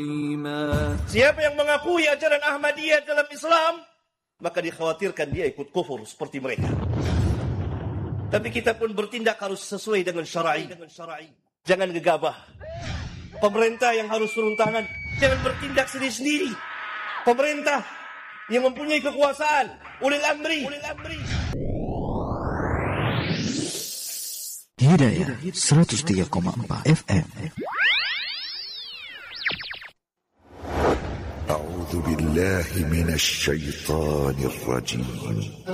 Siapa yang mengakui ajaran Ahmadiyah dalam Islam, maka dikhawatirkan dia ikut kufur seperti mereka. Tapi kita pun bertindak harus sesuai dengan syar'i. Jangan gegabah. Pemerintah yang harus turun tangan, jangan bertindak sendiri-sendiri. Pemerintah yang mempunyai kekuasaan, ulil amri. Hidayah 103,4 FM. A'udzu billahi minasy syaithanir rajim.